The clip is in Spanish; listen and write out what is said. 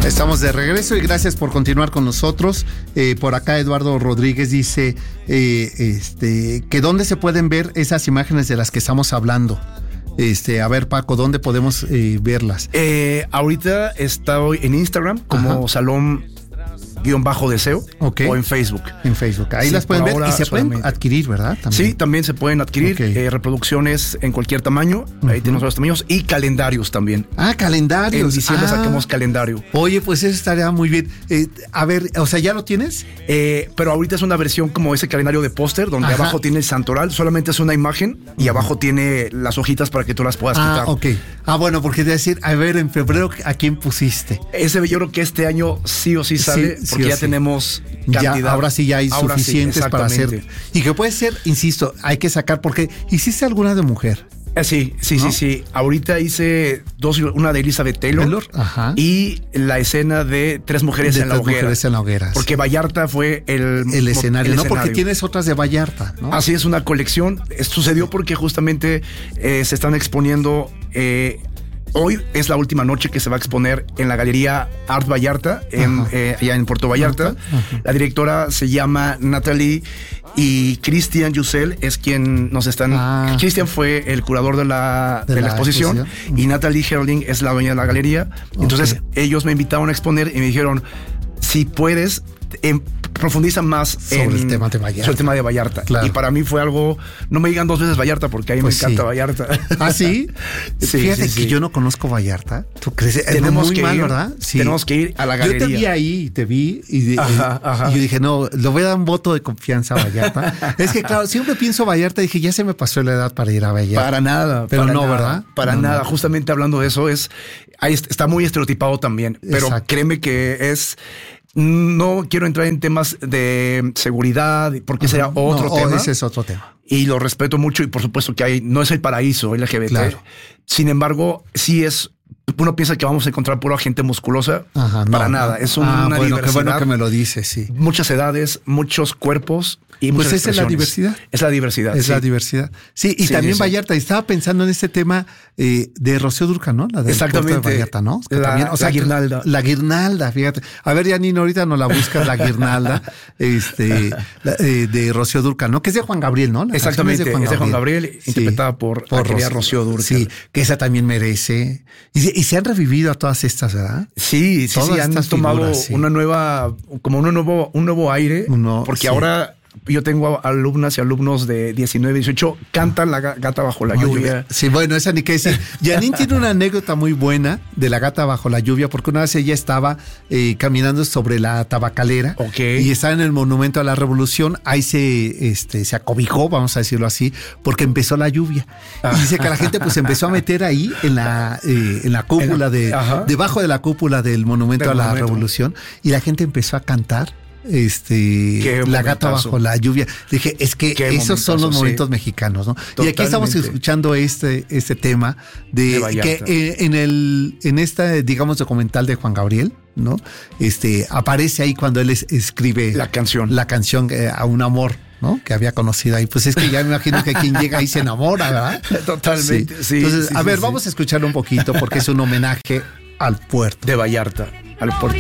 Estamos de regreso y gracias por continuar con nosotros. Por acá Eduardo Rodríguez dice que dónde se pueden ver esas imágenes de las que estamos hablando. A ver, Paco, ¿dónde podemos verlas? Ahorita estoy en Instagram como Salón-Deseo, okay. O en Facebook. En Facebook. Ahí sí, las pueden ver y se pueden adquirir, ¿verdad? También. Sí, también se pueden adquirir, okay. Reproducciones en cualquier tamaño. Ahí tenemos los tamaños y calendarios también. Ah, calendarios. En diciembre sacamos calendario. Oye, pues eso estaría muy bien. A ver, o sea, ¿ya lo tienes? Pero ahorita es una versión como ese calendario de póster, donde abajo tiene el santoral, solamente es una imagen y abajo tiene las hojitas para que tú las puedas quitar. Ok. Bueno, porque te voy a decir, a ver, en febrero, ¿a quién pusiste? Ese yo creo que este año sí o sí sale, sí, porque sí ya tenemos cantidad. Ya, ahora sí ya hay suficientes para hacer. Y que puede ser, insisto, hay que sacar, porque ¿hiciste alguna de mujer? Sí. Ahorita hice una de Elizabeth Taylor. Ajá. Y la escena de tres mujeres en la hoguera. Porque Vallarta fue el escenario, ¿no? Porque tienes otras de Vallarta, ¿no? Así es, una colección. Sucedió porque justamente se están exponiendo. Hoy es la última noche que se va a exponer en la Galería Art Vallarta, allá en Puerto Vallarta. Ajá. La directora se llama Natalie y Christian Yücel es quien nos están... Christian fue el curador de la exposición y Natalie Herling es la dueña de la galería. Entonces ellos me invitaron a exponer y me dijeron, si puedes... profundiza más sobre el tema de Vallarta. Claro. Y para mí fue algo, no me digan 2 veces Vallarta porque a mí me encanta Vallarta. ¿Ah, sí? Fíjate que yo no conozco Vallarta. ¿Tú crees? Tenemos muy que mal, ir, ¿verdad? Sí. Tenemos que ir a la galería. Yo te vi y yo dije, no, le voy a dar un voto de confianza a Vallarta. Es que claro, siempre pienso Vallarta y dije, ya se me pasó la edad para ir a Vallarta. Para nada. Pero para no, nada, ¿verdad? Para nada. No. Justamente hablando de eso, ahí está muy estereotipado también. Pero créeme que es... No quiero entrar en temas de seguridad porque será otro tema. Ese es otro tema. Y lo respeto mucho y por supuesto que no es el paraíso LGBT. Claro. Sin embargo, sí es... Uno piensa que vamos a encontrar pura gente musculosa. Para nada. Es una diversidad. Qué bueno que me lo dices, sí. Muchas edades, muchos cuerpos y muchas esa es la diversidad. Es la diversidad. Es la diversidad. Sí, y también Vallarta. Estaba pensando en este tema de Rocío Dúrcal, ¿no? La del exactamente. Puerto de Vallarta, ¿no? La guirnalda. La guirnalda, fíjate. A ver, Janine, ahorita nos la buscas, la guirnalda de Rocío Dúrcal, ¿no? Que es de Juan Gabriel, ¿no? Exactamente, es de Juan Gabriel, interpretada por Rocío Dúrcal. Sí, que esa también merece. Y se han revivido a todas estas, ¿verdad? Sí, han tomado un nuevo aire, porque ahora yo tengo alumnas y alumnos de 19, 18, cantan La Gata Bajo la Lluvia. Sí, bueno, esa ni qué decir. Janine tiene una anécdota muy buena de La Gata Bajo la Lluvia, porque una vez ella estaba caminando sobre la tabacalera y estaba en el Monumento a la Revolución. Ahí se acobijó, vamos a decirlo así, porque empezó la lluvia. Y dice que la gente pues empezó a meter ahí en la cúpula debajo de la cúpula del Monumento a la Revolución, y la gente empezó a cantar La Gata Bajo la Lluvia. Dije, es que esos son los momentos mexicanos, ¿no? Totalmente. Y aquí estamos escuchando este tema de que en esta, digamos, documental de Juan Gabriel, ¿no? Aparece ahí cuando él escribe la canción a un amor, ¿no? Que había conocido ahí. Pues es que ya me imagino que quien llega ahí se enamora, ¿verdad? Totalmente, sí. Entonces, vamos a escucharlo un poquito porque es un homenaje al puerto de Vallarta, al puerto.